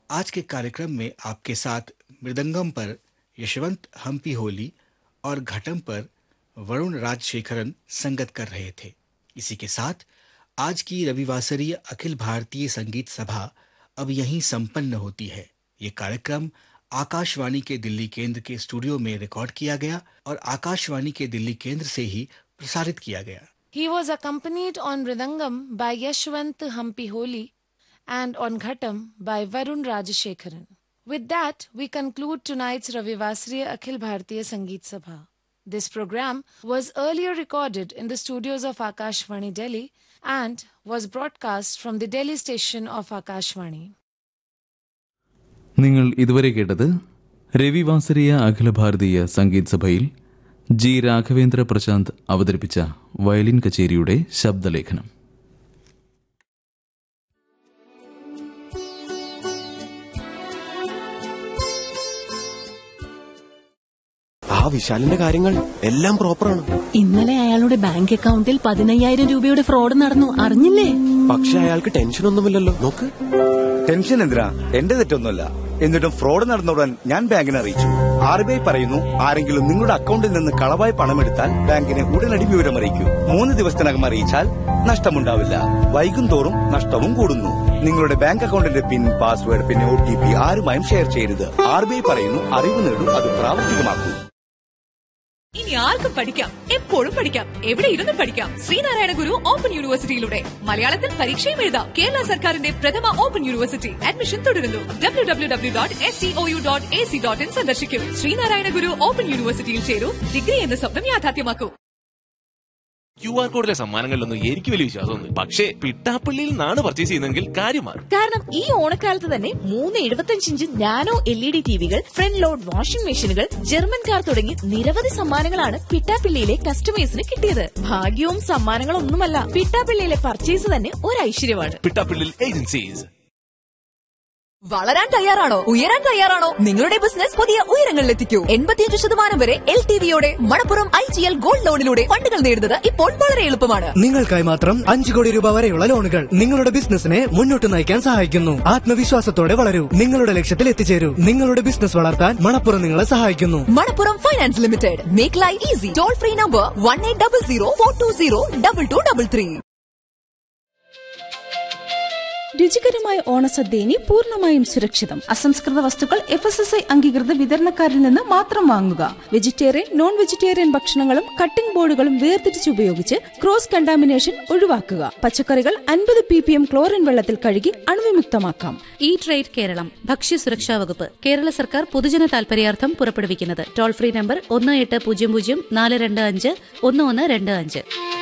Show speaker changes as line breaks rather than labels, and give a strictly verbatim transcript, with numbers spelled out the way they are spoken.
आज के कार्यक्रम में आपके साथ मृदंगम पर यशवंत हम्पी होली और घटम पर वरुण राजशेखरन संगत कर रहे थे। इसी के साथ आज की रविवासरीय अखिल भारतीय संगीत सभा अब यहीं संपन्न होती है। ये कार्यक्रम आकाशवाणी के दिल्ली केंद्र के स्टूडियो में रिकॉर्ड किया गया और आकाशवाणी के दिल्ली केंद्र से ही प्रसारित किया गया।
He was accompanied on Mridangam by Yashwant Hampi Holi and on Ghatam by Varun Rajashekharan. With that, we conclude tonight's Ravivasriya Akhil Bharatiya Sangeet Sabha. This program was earlier recorded in the studios of Akashvani Delhi and was broadcast from the Delhi station of Akashvani.
നിങ്ങൾ ഇതുവരെ കേട്ടത് രവിവാസരീയ അഖില ഭാരതീയ സംഗീത് സഭയിൽ G Raghavendra Prashant അവതരിപ്പിച്ച violin കച്ചേരിയുടെ ശബ്ദലേഖനം.
ആ വിശാലിന്റെ കാര്യങ്ങൾ എല്ലാം പ്രോപ്പറാണ്.
ഇന്നലെ അയാളുടെ ബാങ്ക് അക്കൗണ്ടിൽ പതിനയ്യായിരം രൂപയുടെ ഫ്രോഡ് നടന്നു, അറിഞ്ഞില്ലേ?
പക്ഷെ അയാൾക്ക് ടെൻഷനൊന്നുമില്ലല്ലോ. നോക്ക്.
ടെൻഷൻ എന്തിനാ? എന്റെ തെറ്റൊന്നുമല്ല. എന്നിട്ടും ഫ്രോഡ് നടന്നുടൻ ഞാൻ ബാങ്കിനെ അറിയിച്ചു. ആർ ബി ഐ പറയുന്നു, ആരെങ്കിലും നിങ്ങളുടെ അക്കൗണ്ടിൽ നിന്ന് കളവായി പണമെടുത്താൽ ബാങ്കിനെ ഉടനടി വിവരം അറിയിക്കൂ. മൂന്ന് ദിവസത്തിനകം അറിയിച്ചാൽ നഷ്ടമുണ്ടാവില്ല. വൈകും തോറും നഷ്ടവും കൂടുന്നു. നിങ്ങളുടെ ബാങ്ക് അക്കൗണ്ടിന്റെ പിൻ, പാസ്വേഡ്, പിന്നെ ഒ ടി പി ആരുമായും ഷെയർ ചെയ്യരുത്. ആർ ബി ഐ പറയുന്നു, അറിവ് നേടൂ, അത് പ്രാവർത്തികമാക്കൂ.
ഇനി ആർക്കും പഠിക്കാം, എപ്പോഴും പഠിക്കാം, എവിടെ ഇരുന്നും പഠിക്കാം. ശ്രീനാരായണ ഗുരു ഓപ്പൺ യൂണിവേഴ്സിറ്റിയിലൂടെ മലയാളത്തിൽ പരീക്ഷയും എഴുതാം. കേരള സർക്കാരിന്റെ പ്രഥമ ഓപ്പൺ യൂണിവേഴ്സിറ്റി. അഡ്മിഷൻ തുടരുന്നു. W W W dot S T O U dot A C dot in സന്ദർശിക്കും. ശ്രീനാരായണ ഗുരു ഓപ്പൺ യൂണിവേഴ്സിറ്റിയിൽ ചേരൂ. ഡിഗ്രി എന്ന സ്വപ്നം യാഥാർത്ഥ്യമാക്കൂ.
ക്യു ആർ കോഡിലെ സമ്മാനങ്ങളിലൊന്നും എനിക്ക് വലിയ വിശ്വാസമൊന്നും, പക്ഷേ പിട്ടാപ്പള്ളിയിൽ നിന്നാണ് പർച്ചേസ് ചെയ്യുന്നതെങ്കിൽ കാര്യമാണ്.
കാരണം ഈ ഓണക്കാലത്ത് തന്നെ മൂന്ന് എഴുപത്തിയഞ്ച് inch nano L E D ടിവികൾ, front load washing മെഷീനുകൾ, ജർമ്മൻ കാർ തുടങ്ങി നിരവധി സമ്മാനങ്ങളാണ് പിട്ടാപ്പള്ളിയിലെ കസ്റ്റമേഴ്സിന് കിട്ടിയത്. ഭാഗ്യവും സമ്മാനങ്ങളൊന്നുമല്ല, പിട്ടാപ്പള്ളിയിലെ പർച്ചേസ് തന്നെ ഒരു ഐശ്വര്യമാണ്.
പിട്ടാപ്പള്ളിയിൽ ഏജൻസീസ്.
വളരാൻ തയ്യാറാണോ? ഉയരാൻ തയ്യാറാണോ? നിങ്ങളുടെ ബിസിനസ് പുതിയ ഉയരങ്ങളിലെത്തിക്കൂ. എൺപത്തിയഞ്ച് ശതമാനം വരെ L T വിയോടെ Manappuram I G L gold ലോണിലൂടെ ഫണ്ടുകൾ നേടുന്നത് ഇപ്പോൾ വളരെ എളുപ്പമാണ്.
നിങ്ങൾക്കായി മാത്രം അഞ്ച് കോടി രൂപ വരെയുള്ള ലോണുകൾ നിങ്ങളുടെ ബിസിനസിനെ മുന്നോട്ട് നയിക്കാൻ സഹായിക്കുന്നു. ആത്മവിശ്വാസത്തോടെ വളരൂ, നിങ്ങളുടെ ലക്ഷ്യത്തിൽ എത്തിച്ചേരൂ. നിങ്ങളുടെ ബിസിനസ് വളർത്താൻ മണപ്പുറം നിങ്ങളെ സഹായിക്കുന്നു.
Manappuram finance limited. Make life easy. Toll free number one eight double zero four to zero double two double three.
രുചികരമായ ഓണസദ്യ ഇനി പൂർണ്ണമായും സുരക്ഷിതം. അസംസ്കൃത വസ്തുക്കൾ എഫ് എസ് എസ് ഐ അംഗീകൃത വിതരണക്കാരിൽ നിന്ന് മാത്രം വാങ്ങുക. വെജിറ്റേറിയൻ, നോൺ വെജിറ്റേറിയൻ ഭക്ഷണങ്ങളും കട്ടിംഗ് ബോർഡുകളും വേർതിരിച്ച് ഉപയോഗിച്ച് ക്രോസ് കണ്ടാമിനേഷൻ ഒഴിവാക്കുക. പച്ചക്കറികൾ അൻപത് പി പി എം ക്ലോറിൻ വെള്ളത്തിൽ കഴുകി അണുവിമുക്തമാക്കാം.
ഈ ട്രേഡ് കേരളം ഭക്ഷ്യസുരക്ഷാ വകുപ്പ് കേരള സർക്കാർ പൊതുജന താൽപര്യാർത്ഥം പുറപ്പെടുവിക്കുന്നത്. ടോൾ ഫ്രീ നമ്പർ ഒന്ന് എട്ട് പൂജ്യം പൂജ്യം നാല് രണ്ട് അഞ്ച് ഒന്ന് ഒന്ന് രണ്ട് അഞ്ച്.